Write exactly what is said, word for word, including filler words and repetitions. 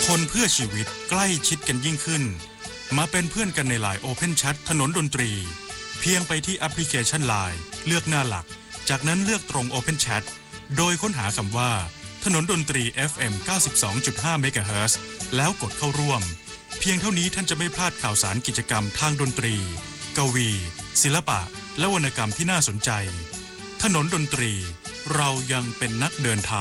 ทนเพื่อชีวิตใกล้ชิดกันยิ่งขึ้นมาเป็นเพื่อนกันในไลน์ Open Chat ถนนดนตรีเพียงไปที่แอปพลิเคชัน ไลน์ เลือกหน้าหลักจากนั้นเลือกตรง Open Chat โดยค้นหาคำว่าถนนดนตรี เอฟ เอ็ม เก้าสิบสองจุดห้า เมกะเฮิรตซ์แล้วกดเข้าร่วมเพียงเท่านี้ท่านจะไม่พลาดข่าวสารกิจกรรมทางดนตรีกวีศิลปะและวรรณกรรมที่น่าสนใจถนนดนตรีเรายังเป็นนักเดินทาง